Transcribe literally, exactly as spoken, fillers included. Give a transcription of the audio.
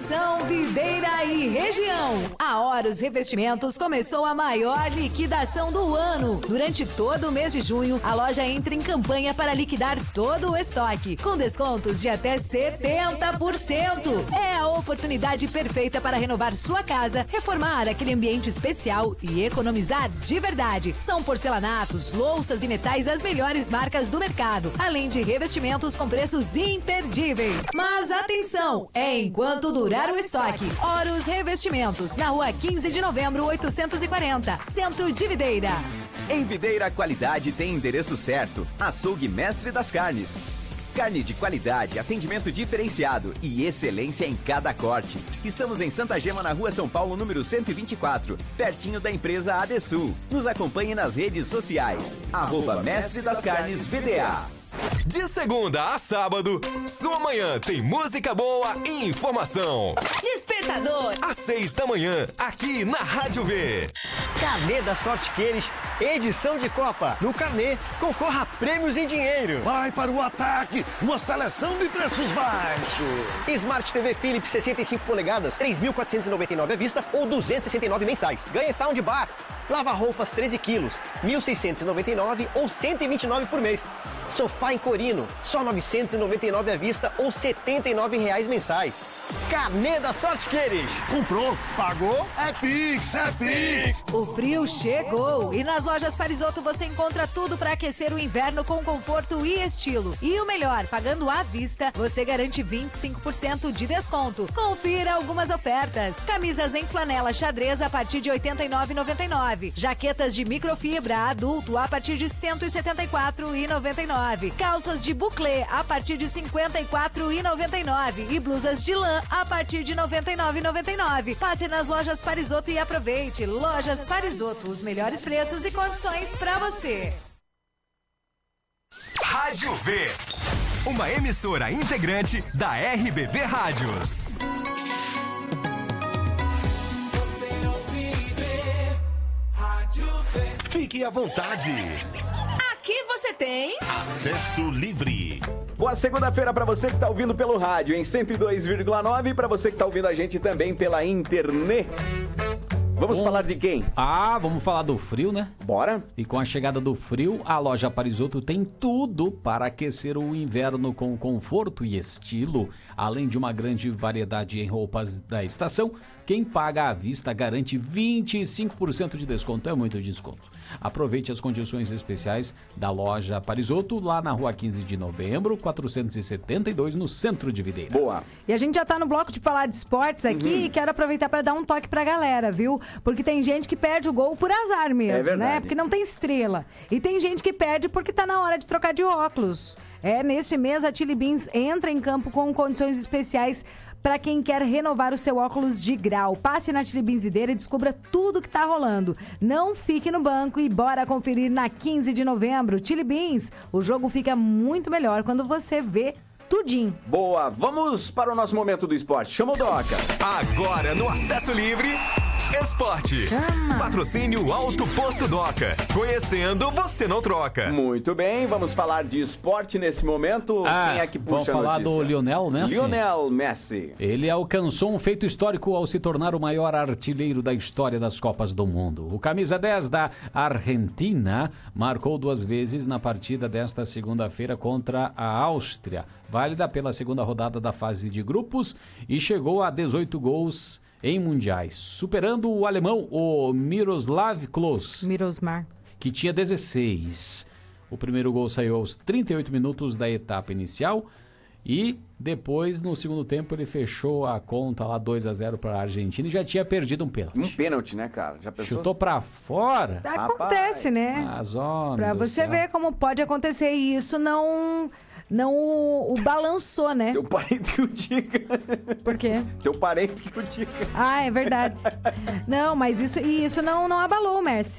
Atenção, Videira e região! A Horus Revestimentos começou a maior liquidação do ano. Durante todo o mês de junho, a loja entra em campanha para liquidar todo o estoque, com descontos de até setenta por cento. É a oportunidade perfeita para renovar sua casa, reformar aquele ambiente especial e economizar de verdade. São porcelanatos, louças e metais das melhores marcas do mercado, além de revestimentos com preços imperdíveis. Mas atenção, é enquanto durar o estoque. Horus Revestimentos, na rua quinze de novembro, oitocentos e quarenta, Centro de Videira. Em Videira, a qualidade tem endereço certo. Açougue Mestre das Carnes. Carne de qualidade, atendimento diferenciado e excelência em cada corte. Estamos em Santa Gema, na rua São Paulo, número cento e vinte e quatro, pertinho da empresa Adesul. Nos acompanhe nas redes sociais. Arroba Mestre das Carnes V D A. De segunda a sábado, sua manhã tem música boa e informação. Despertador. Às seis da manhã, aqui na Rádio V. Carnê da Sorte Queires, edição de Copa. No Carnê, concorra a prêmios em dinheiro. Vai para o ataque, uma seleção de preços baixos. Smart T V Philips sessenta e cinco polegadas, três mil quatrocentos e noventa e nove à vista ou duzentos e sessenta e nove mensais. Ganhe soundbar. Lava-roupas treze quilos, mil seiscentos e noventa e nove ou cento e vinte e nove por mês. Sofá em Corino, só novecentos e noventa e nove à vista ou setenta e nove reais mensais. Carnê da Sorte Queires. Comprou, pagou, é Pix, é Pix. O frio chegou e nas lojas Parisotto você encontra tudo para aquecer o inverno com conforto e estilo. E o melhor, pagando à vista, você garante vinte e cinco por cento de desconto. Confira algumas ofertas. Camisas em flanela xadrez a partir de oitenta e nove reais e noventa e nove centavos. Jaquetas de microfibra adulto a partir de cento e setenta e quatro reais e noventa e nove centavos. Calças de buclê a partir de cinquenta e quatro reais e noventa e nove centavos. E blusas de lã a partir de noventa e nove reais e noventa e nove centavos. Passe nas lojas Parisotto e aproveite. Lojas Parisotto, os melhores preços e condições para você. Rádio V, uma emissora integrante da R B V Rádios. Você ouve e vê, Rádio V. Fique à vontade. Aqui você tem Acesso livre. Boa segunda-feira para você que está ouvindo pelo rádio em cento e dois vírgula nove e para você que está ouvindo a gente também pela internet. Vamos Bom, falar de quem? Ah, vamos falar do frio, né? Bora. E com a chegada do frio, a loja Parisotto tem tudo para aquecer o inverno com conforto e estilo. Além de uma grande variedade em roupas da estação, quem paga à vista garante vinte e cinco por cento de desconto. É muito desconto. Aproveite as condições especiais da loja Parisotto lá na rua quinze de novembro, quatrocentos e setenta e dois, no centro de Videira. Boa. E a gente já tá no bloco de falar de esportes aqui uhum. e quero aproveitar para dar um toque pra galera, viu? Porque tem gente que perde o gol por azar mesmo, é né? Porque não tem estrela. E tem gente que perde porque tá na hora de trocar de óculos. É, neste mês a Chili Beans entra em campo com condições especiais para quem quer renovar o seu óculos de grau. Passe na Chili Beans Videira e descubra tudo que tá rolando. Não fique no banco e bora conferir na quinze de novembro. Chili Beans, o jogo fica muito melhor quando você vê tudinho. Boa, vamos para o nosso momento do esporte. Chama o Doca. Agora no Acesso Livre, Esporte. Chama. Patrocínio Alto Posto Doca. Conhecendo, você não troca. Muito bem, vamos falar de esporte nesse momento. Ah, Quem é que puxa vamos falar a notícia? do Lionel Messi. Lionel Messi. Ele alcançou um feito histórico ao se tornar o maior artilheiro da história das Copas do Mundo. O camisa dez da Argentina marcou duas vezes na partida desta segunda-feira contra a Áustria, válida pela segunda rodada da fase de grupos, e chegou a dezoito gols em mundiais, superando o alemão, o Miroslav Klose, Mirosmar, que tinha dezesseis. O primeiro gol saiu aos trinta e oito minutos da etapa inicial e depois, no segundo tempo, ele fechou a conta lá dois a zero para a Argentina e já tinha perdido um pênalti. Um pênalti, né, cara? Já pensou? Chutou para fora. Acontece, Rapaz, né? As ondas Pra você céu. ver como pode acontecer e isso não... Não o, o balançou, né? Teu parente que o diga. Por quê? Teu parente que o diga. Ah, é verdade. Não, mas isso, e isso não, não abalou o Messi.